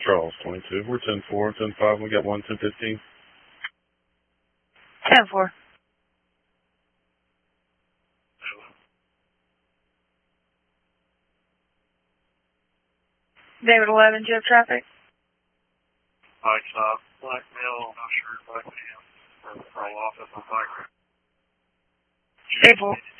Charles 22. We're 10-4, 10-5. We got 1, 10-15. 10-4. David 11, do you have traffic? Bike stop, black male, not sure, black man, or roll off at the bike. April.